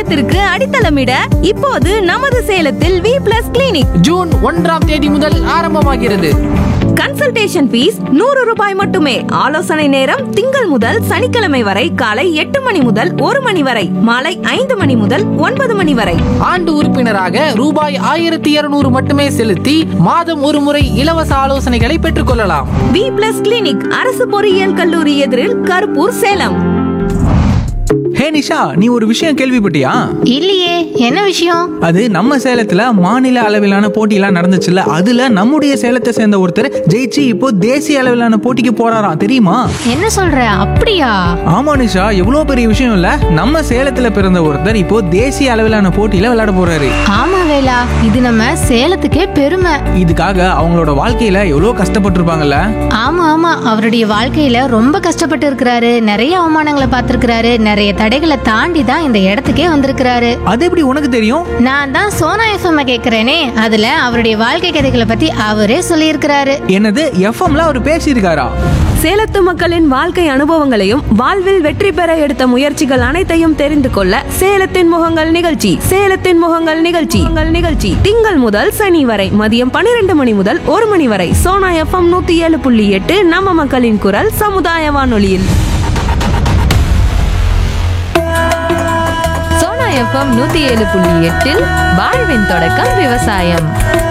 எதிர்காலத்திற்கு அடித்தளமிட இப்போது நமது சேலத்தில் வி+ கிளினிக் ஜூன் 1ஆம் தேதி முதல் ஆரம்பமாகிறது. கன்சல்டேஷன் ஃபீஸ் 100 ரூபாய் மட்டுமே. ஆலோசனை நேரம் திங்கள் முதல் சனிக்கிழமை வரை காலை 8 மணி முதல் 1 மணி வரை, மாலை 5 மணி முதல் 9 மணி வரை. ஆண்டு உறுப்பினராக ரூபாய் 1200 மட்டுமே செலுத்தி மாதம் ஒரு முறை இலவச ஆலோசனைகளை பெற்றுக் கொள்ளலாம். வி+ கிளினிக், அரசு பொறியியல் கல்லூரி எதிரில், கருப்பூர், சேலம். ஹே நிஷா, நீ ஒரு விஷயம் கேள்விப்பட்டியா? இல்லையே, என்ன விஷயம்? அது நம்ம சேலத்துல மாநில அளவிலான போட்டியெல்லாம் நடந்துச்சுல்ல, அதுல நம்முடைய சேலத்தை சேர்ந்த ஒருத்தர் ஜெயிச்சு இப்போ தேசிய அளவிலான போட்டிக்கு போறாராம், தெரியுமா? என்ன சொல்ற? அப்படியா? ஆமா நிஷா, எவ்வளவு பெரிய விஷயம் இல்ல. நம்ம சேலத்துல பிறந்த ஒருத்தர் இப்போ தேசிய அளவிலான போட்டியில விளையாட போறாரு. ஆமா வேலா, இது நம்ம சேலத்துக்கே பெருமை. இதுக்காக அவங்களோட வாழ்க்கையில எவ்வளவு கஷ்டப்பட்டிருப்பாங்கல்ல. ஆமா ஆமா, அவருடைய வாழ்க்கையில ரொம்ப கஷ்டப்பட்டு இருக்கிறாரு. நிறைய அவமானங்களை பார்த்திருக்கிறாரு. நிறைய தடைகளை தாண்டி தான் இந்த இடத்துக்கே வந்திருக்கிறாரு. அது எப்படி உனக்கு தெரியும்? நான் தான் சோனா FM கேக்குறேனே, அதுல அவருடைய வாழ்க்கை கதைகளை பத்தி அவரே சொல்லியிருக்கிறாரு. என்னது, எஃப்எம்ல அவர் பேசியிருக்காரா? சேலத்து மக்களின் வாழ்க்கை அனுபவங்களையும் வாழ்வில் வெற்றி பெற எடுத்த முயற்சிகள் அனைத்தையும் தெரிந்து கொள்ள சேலத்தின் முகங்கள் நிகழ்ச்சி திங்கள் முதல் சனி வரை மதியம் 12 மணி முதல் 1 மணி வரை சோனா FM 107.8 நம்ம மக்களின் குரல் சமுதாய வானொலியில். சோனா FM 107.8 வாழ்வின் தொடக்கம் விவசாயம்.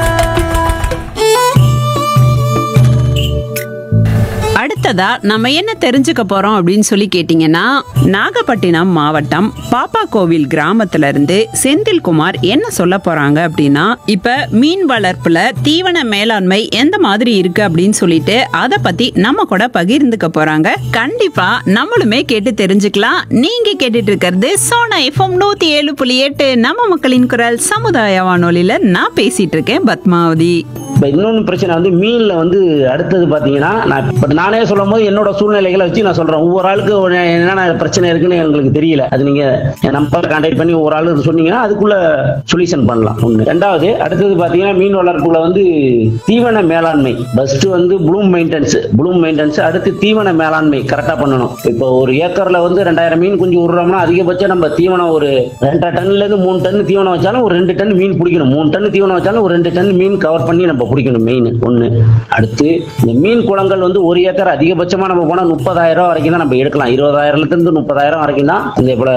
அடுத்ததா நம்ம என்ன தெரிஞ்சுக்க போறோம் அப்படின்னு சொல்லி கேட்டீங்கன்னா, நாகப்பட்டினம் மாவட்டம் பாப்பாக்கோவில் கிராமத்துல இருந்து செந்தில்குமார் என்ன சொல்ல போறாங்க அப்படின்னா, இப்ப மீன் வளர்ப்புல தீவன மேலாண்மை எந்த மாதிரி இருக்கு அப்படின்னு சொல்லிட்டு அத பத்தி நம்ம கூட பகிர்ந்துக்க போறாங்க. கண்டிப்பா நம்மளுமே கேட்டு தெரிஞ்சுக்கலாம். நீங்க கேட்டுட்டு இருக்கிறது சோனா FM 107.8 நம்ம மக்களின் குரல் சமுதாய வானொலியில நான் பேசிட்டு இருக்கேன் பத்மாவதி. இப்போ இன்னொன்று பிரச்சனை வந்து மீனில் வந்து அடுத்தது பார்த்தீங்கன்னா, நானே சொல்லும் போது என்னோட சூழ்நிலைகளை வச்சு நான் சொல்கிறேன். ஒவ்வொரு ஆளுக்கு என்னென்ன பிரச்சனை இருக்குன்னு எங்களுக்கு தெரியல. அது நீங்கள் என் நம்பர் கான்டாக்ட் பண்ணி ஒவ்வொரு ஆளு சொன்னீங்கன்னா அதுக்குள்ள சொல்யூஷன் பண்ணலாம். ஒன்று. ரெண்டாவது, அடுத்தது பார்த்தீங்கன்னா மீன் வளர்ப்புல வந்து தீவன மேலாண்மை. ஃபர்ஸ்ட் வந்து ப்ளூம் மெயின்டெனன்ஸ், அடுத்து தீவன மேலாண்மை கரெக்டாக பண்ணணும். இப்போ ஒரு ஏக்கரில் வந்து 2000 மீன் குஞ்சு விடுறோம்னா அதிகபட்சம் நம்ம தீவனம் ஒரு 2 டன்லேருந்து 3 டன் தீவனம் வச்சாலும் ஒரு 2 டன் மீன் பிடிக்கணும். 3 டன் தீவனம் வச்சாலும் ஒரு 2 டன் மீன் கவர் பண்ணி நம்ம பிடிக்கணும். மெயின் ஒன்று. அடுத்து இந்த மீன் குளங்கள் வந்து ஒரு ஏக்கர் அதிகபட்சமா நம்ம போனால் 30,000 வரைக்கும் தான் நம்ம எடுக்கலாம். 20,000 30,000 வரைக்கும் தான். இந்த போல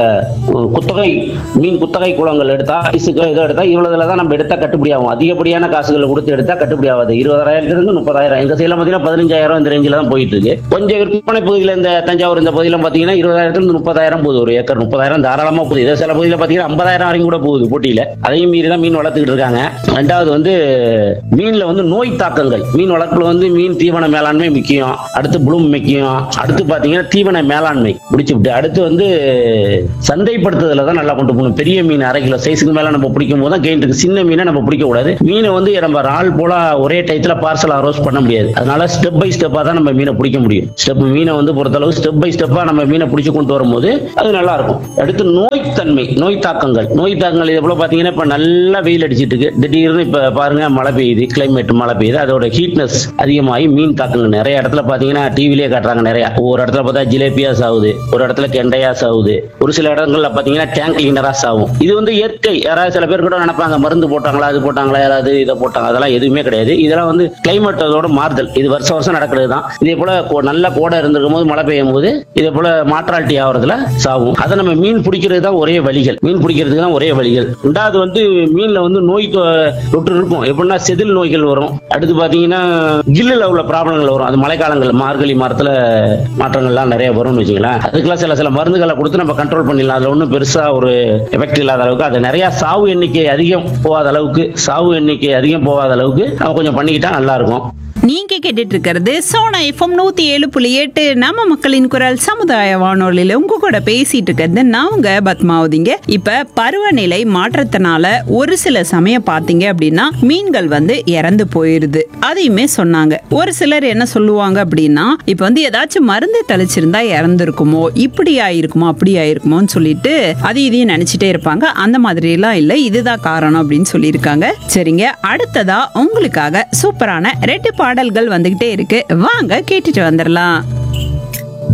மீன் குத்தகை குளங்கள் எடுத்தா இதை எடுத்தா இவ்வளவுல தான் நம்ம எடுத்தா கட்டுப்படி ஆகும். அதிகப்படியான காசுகளை கொடுத்து எடுத்தா கட்டுப்படி ஆகாது. 20,000 30,000. எங்க சைடுல பார்த்தீங்கன்னா 15,000 இந்த ரேஞ்சில தான் போயிட்டு இருக்கு. கொஞ்சம் விற்பனை பகுதியில் இந்த தஞ்சாவூர் இந்த பகுதியில் பார்த்தீங்கன்னா 20,000 30,000 போகுது. ஒரு ஏக்கர் 30,000 தாராளமா போகுது. இதை சில பகுதியில் பார்த்தீங்கன்னா 50,000 வரைக்கும் கூட போகுது போட்டியில. அதையும் மீறி தான் மீன் வளர்த்துக்கிட்டு இருக்காங்க. ரெண்டாவது வந்து மீன்ல வந்து நோய் தாக்கங்கள். மீன் வளர்ப்புல வந்து மீன் தீவன மேலாண்மை முக்கியம். அடுத்து ப்ளூம் முக்கியம். அடுத்து பாத்தீங்கன்னா தீவன மேலாண்மை முடிச்சுட்டு அடுத்து வந்து சந்தைப்படுத்துதல தான் நல்லா கொண்டு போகணும். பெரிய மீன் 1/2 கிலோ சைஸுக்கு மேல நம்ம பிடிக்கும் போது தான் கெயின் இருக்கு. சின்ன மீனை நம்ம பிடிக்க கூடாது. மீனை வந்து நம்ம ஆள் போல ஒரே டயத்துல பார்சல் அரோஸ் பண்ண முடியாது. அதனால ஸ்டெப் பை ஸ்டெப்பா தான் நம்ம மீனை பிடிக்க முடியும். மீனை வந்து பொறுத்தளவு ஸ்டெப் பை ஸ்டெப்பா நம்ம மீனை பிடிச்சு கொண்டு வரும்போது அது நல்லா இருக்கும். அடுத்து நோய் தாக்கங்கள் இது போல பாத்தீங்கன்னா இப்ப நல்லா வெயில் அடிச்சிட்டு இருக்கு. திடீர்னு இப்ப பாருங்க மழை பெய்யுது, கிளைமேட் மழை பெய்யுது. அதோட ஹீட்னஸ் அதிகமாகி மீன் தாக்குங்க. நிறைய இடத்துல பாத்தீங்கன்னா டிவிலேயே காட்டுறாங்க. நிறைய ஒரு இடத்துல பார்த்தா ஜிலேபியா சாவுது, ஒரு இடத்துல கெண்டையா சாவுது, ஒரு சில இடங்கள்ல பாத்தீங்கன்னா டேங்க் கிளீனரா சாவும். இது வந்து இயற்கை. யாராவது சில பேர் கூட நினைப்பாங்க மருந்து போட்டாங்களா, அது போட்டாங்களா, யாராவது இதை போட்டாங்க. அதெல்லாம் எதுவுமே கிடையாது. இதெல்லாம் வந்து கிளைமேட் அதோட மாறுதல். இது வருஷம் நடக்கிறது தான். இதே போல நல்ல கோடை இருந்திருக்கும் போது மழை பெய்யும் போது இதே போல மாற்றால்ட்டி ஆகிறதுல சாவும். அதை நம்ம மீன் பிடிக்கிறது தான் ஒரே வழிகள். ரெண்டாவது வந்து மீன்ல வந்து நோய் தொற்று இருக்கும். எப்படின்னா செதில் நோய்கள் வரும். அடுத்து பாத்தீங்கன்னா கில்லுல உள்ள ப்ராப்ளங்கள் வரும். அது மழைக்காலங்கள் மார்கழி மாதத்துல மாற்றங்கள்லாம் நிறைய வரும்னு வச்சுக்கலாம். அதுக்கெல்லாம் சில மருந்துகளை கொடுத்து நம்ம கண்ட்ரோல் பண்ணிடலாம். அதுல ஒன்றும் பெருசா ஒரு எஃபெக்ட் இல்லாத அளவுக்கு, அது நிறைய சாவு எண்ணிக்கை அதிகம் போகாத அளவுக்கு நம்ம கொஞ்சம் பண்ணிக்கிட்டா நல்லா இருக்கும். நீங்க கேட்டுட்டு இருக்கிறது சோனா FM 107.8 நம்ம மக்களின் குரல் சமுதாய வானொலியில உங்க கூட பேசிட்டு இருக்கிறது நான் உங்க பத்மாவதிங்க. இப்ப பருவநிலை மாற்றத்தினால ஒரு சில சமயம் பாத்தீங்க அப்படின்னா மீன்கள் வந்து இறந்து போயிருது. அதையுமே சொன்னாங்க. ஒரு சிலர் என்ன சொல்லுவாங்க அப்படின்னா, இப்ப வந்து ஏதாச்சும் மருந்து தெளிச்சிருந்தா இறந்துருக்குமோ, இப்படி ஆயிருக்குமோ அப்படி ஆயிருக்குமோன்னு சொல்லிட்டு அது இதையும் நினைச்சிட்டே இருப்பாங்க. அந்த மாதிரி எல்லாம் இல்ல, இதுதான் காரணம் அப்படின்னு சொல்லியிருக்காங்க. சரிங்க, அடுத்ததா உங்களுக்காக சூப்பரான 2 பாடல்கள் வந்துகிட்டே இருக்கு. வாங்க கேட்டுட்டு வந்துடலாம்.